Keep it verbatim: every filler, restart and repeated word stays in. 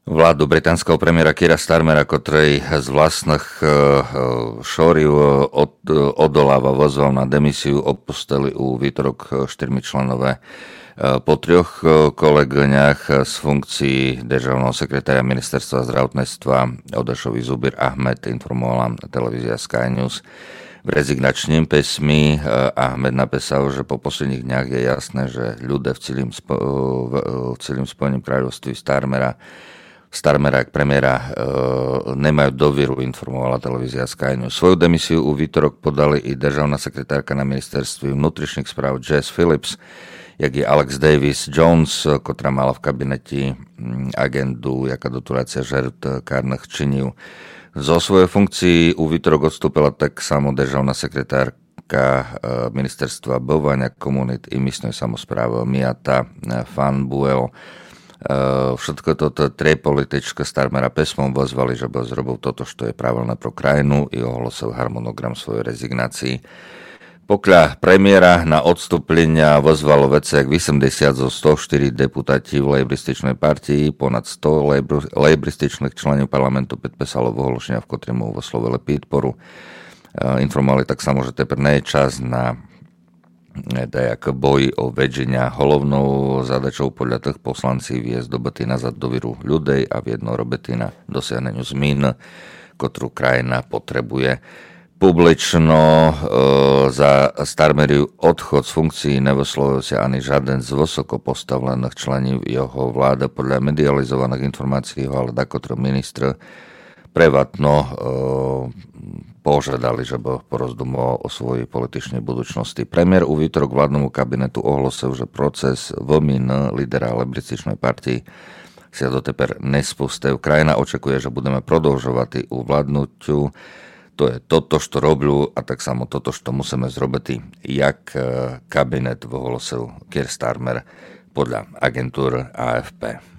Vládu británskeho premiéra Keira Starmera, ktorý z vlastných šóriv od, odoláva vozval na demisiu, odpustili u výtorok štyrmi členové. Po troch kolegňach z funkcií državného sekretára ministerstva zdravotníctva Odešovi Zubir Ahmed informovala televízia Sky News. V rezignačním písmi Ahmed napísal, že po posledných dňach je jasné, že ľudia v celým, spo, v celým Spojeným kráľovství Starmera Starmera ako premiéra e, nemajú dôveru, informovala televízia Sky News. Svoju demisiu u výtorok podali i državná sekretárka na ministerstve vnútričných správ Jess Phillips, jak je Alex Davis Jones, ktorá mala v kabineti agendu, jaká doturácia žert kárnych činil. Zo svojej funkcii u výtorok odstúpila tak samo državná sekretárka ministerstva bovania komunít i místnej samosprávy Miata Van Buel. Všetko toto tri politička Starmera písmom vozvali, že by zrobil toto, čo je pravilné pro krajinu i ohlásil harmonogram svojej rezignácii. Pokľa premiéra na odstúplenia vozvalo vece jak osemdesiat zo sto štyri deputáti v lejbrističnej partii, ponad sto lejbrističných členov parlamentu podpísalo vyhlásenia, v ktorém mu vyslovili podporu. Informovali tak samo, že teper nie je čas na dajak boj o vedenia. Hlavnou zadačou podľa tých poslancí viesť dobyty nazad do víru ľudí a viedno robiti na dosiahneniu zmien, ktorú krajina potrebuje. Publično e, za Starmeriu odchod z funkcií nevyslovil sa ani žiaden z vysoko postavených členov jeho vlády. Podľa medializovaných informácií ho ale dakotro ministr privatno e, požiadali, že by porozdumoval o svojej političnej budúcnosti. Premiér u výtorok vládnemu kabinetu ohlásil, že proces výmeny lídera lejbrističnej partii sa doteper nespustil. Krajina očakuje, že budeme prodlžovať u vládnutiu. To je toto, čo roblю, a tak samo toto, čo musíme zrobiť, jak kabinet ohlásil Keir Starmer podľa agentúry á ef pé.